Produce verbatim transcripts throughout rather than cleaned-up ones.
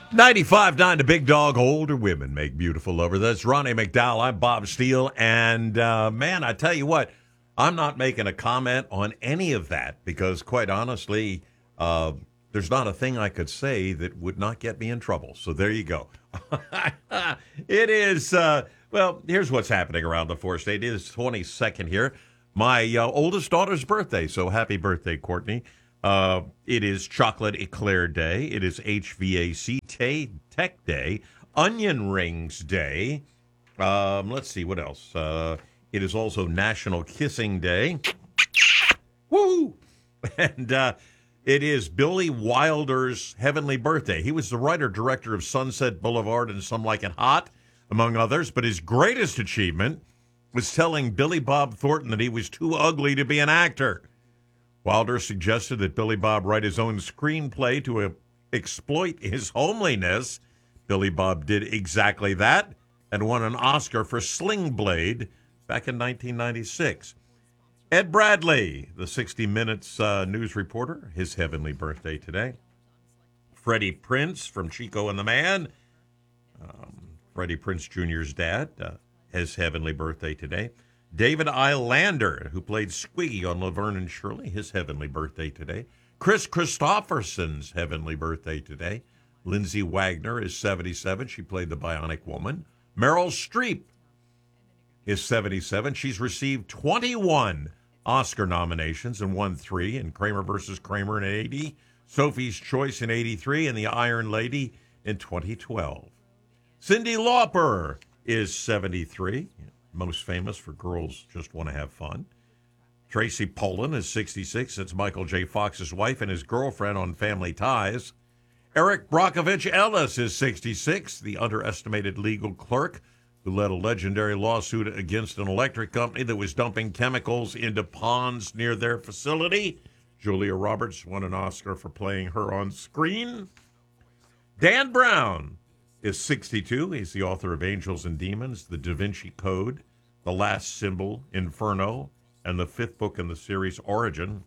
ninety-five nine The Big Dog, older women make beautiful lovers. That's Ronnie McDowell. I'm Bob Steele. And, uh, man, I tell you what, I'm not making a comment on any of that because, quite honestly, uh, there's not a thing I could say that would not get me in trouble. So there you go. It is, uh, well, here's what's happening around the four-state. It is twenty-second here. My uh, oldest daughter's birthday, so happy birthday, Courtney. Uh, it is Chocolate Eclair Day. It is H V A C Tech Day. Onion Rings Day. Um, let's see, what else? Uh, it is also National Kissing Day. Woo! And uh, it is Billy Wilder's heavenly birthday. He was the writer-director of Sunset Boulevard and Some Like It Hot, among others. But his greatest achievement was telling Billy Bob Thornton that he was too ugly to be an actor. Wilder suggested that Billy Bob write his own screenplay to uh, exploit his homeliness. Billy Bob did exactly that and won an Oscar for Sling Blade back in nineteen ninety-six. Ed Bradley, the sixty minutes uh, news reporter, his heavenly birthday today. Freddie Prinze from Chico and the Man, um, Freddie Prinze Junior's dad, uh, his heavenly birthday today. David Eilander, who played Squiggy on Laverne and Shirley, his heavenly birthday today. Chris Christopherson's heavenly birthday today. Lindsay Wagner is seventy-seven. She played the Bionic Woman. Meryl Streep is seventy-seven. She's received twenty-one Oscar nominations and won three in Kramer versus Kramer in eighty, Sophie's Choice in eighty-three, and The Iron Lady in twenty twelve. Cyndi Lauper is seventy-three. Most famous for Girls Just Want to Have Fun. Tracy Pollan is sixty-six. It's Michael J. Fox's wife and his girlfriend on Family Ties. Eric Brockovich Ellis is sixty-six, the underestimated legal clerk who led a legendary lawsuit against an electric company that was dumping chemicals into ponds near their facility. Julia Roberts won an Oscar for playing her on screen. Dan Brown is sixty-two. He's the author of Angels and Demons, The Da Vinci Code, The Last Symbol, Inferno, and the fifth book in the series, Origin.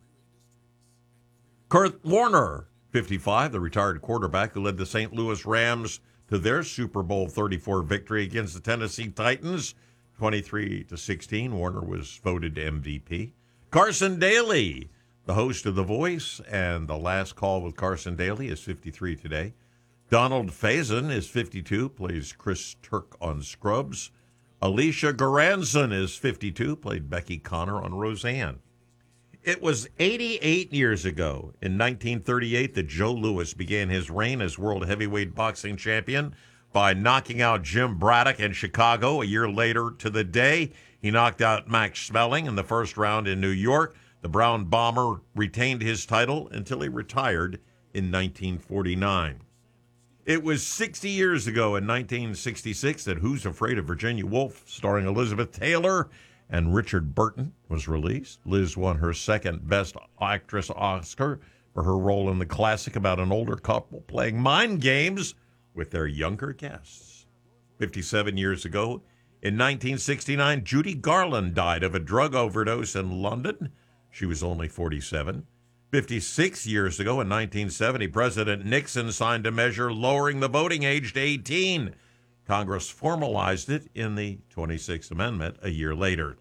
Kurt Warner, fifty-five, the retired quarterback who led the Saint Louis Rams to their Super Bowl thirty-four victory against the Tennessee Titans, twenty-three to sixteen. Warner was voted M V P. Carson Daly, the host of The Voice and The Last Call with Carson Daly, is fifty-three today. Donald Faison is fifty-two, plays Chris Turk on Scrubs. Alicia Goranson is fifty-two, played Becky Connor on Roseanne. It was eighty-eight years ago, in nineteen thirty-eight, that Joe Louis began his reign as world heavyweight boxing champion by knocking out Jim Braddock in Chicago. A year later to the day, he knocked out Max Schmeling in the first round in New York. The Brown Bomber retained his title until he retired in nineteen forty-nine. It was sixty years ago in nineteen sixty-six that Who's Afraid of Virginia Woolf, starring Elizabeth Taylor and Richard Burton, was released. Liz won her second Best Actress Oscar for her role in the classic about an older couple playing mind games with their younger guests. fifty-seven years ago, in nineteen sixty-nine, Judy Garland died of a drug overdose in London. She was only forty-seven. fifty-six years ago, in nineteen seventy, President Nixon signed a measure lowering the voting age to eighteen. Congress formalized it in the twenty-sixth Amendment a year later.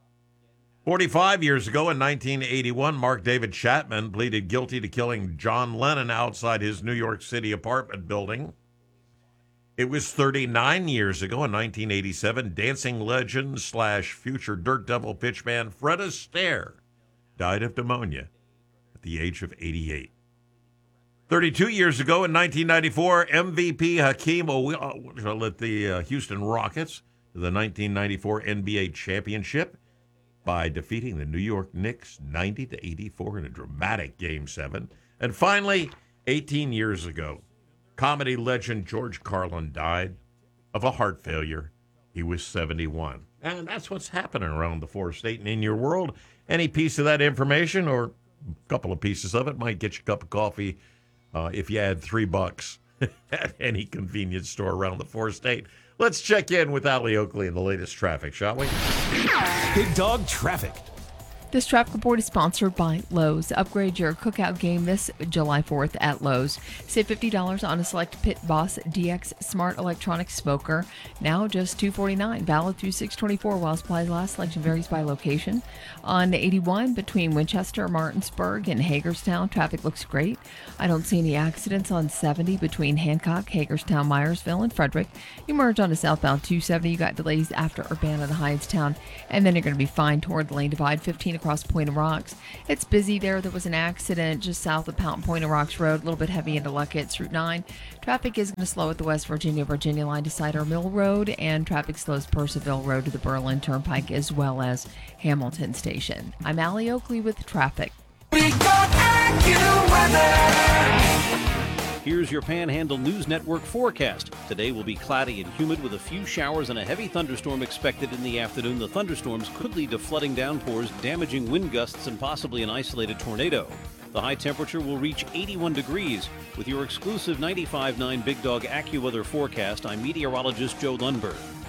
forty-five years ago, in nineteen eighty-one, Mark David Chapman pleaded guilty to killing John Lennon outside his New York City apartment building. It was thirty-nine years ago, in nineteen eighty-seven, dancing legend slash future Dirt Devil pitchman Fred Astaire died of pneumonia at the age of eighty-eight. thirty-two years ago, in nineteen ninety-four, M V P Hakeem Olajuwon led the uh, Houston Rockets to the nineteen ninety-four N B A championship by defeating the New York Knicks ninety to eighty-four in a dramatic Game seven. And finally, eighteen years ago, comedy legend George Carlin died of a heart failure. He was seventy-one. And that's what's happening around the four-state and in your world. Any piece of that information or a couple of pieces of it might get you a cup of coffee uh, if you add three bucks at any convenience store around the four-state. Let's check in with Allie Oakley in the latest traffic, shall we? Big Dog Traffic. This traffic report is sponsored by Lowe's. Upgrade your cookout game this July fourth at Lowe's. Save fifty dollars on a select Pit Boss D X Smart Electronic Smoker. Now just two hundred forty-nine dollars. Valid through six twenty-four while supplies last. Selection varies by location. On eighty-one between Winchester, Martinsburg, and Hagerstown, traffic looks great. I don't see any accidents on seventy between Hancock, Hagerstown, Myersville, and Frederick. You merge onto southbound two seventy. You got delays after Urbana and Hindstown, and then you're going to be fine toward the lane divide. fifteen across Point of Rocks. It's busy there. There was an accident just south of Pound Point of Rocks Road, a little bit heavy into Luckett's Route nine. Traffic is going to slow at the West Virginia Virginia line to Cider Mill Road, and traffic slows Percival Road to the Berlin Turnpike as well as Hamilton Station. I'm Allie Oakley with traffic. We got AccuWeather. Here's your Panhandle News Network forecast. Today will be cloudy and humid with a few showers and a heavy thunderstorm expected in the afternoon. The thunderstorms could lead to flooding downpours, damaging wind gusts, and possibly an isolated tornado. The high temperature will reach eighty-one degrees. With your exclusive ninety-five point nine Big Dog AccuWeather forecast, I'm meteorologist Joe Lundberg.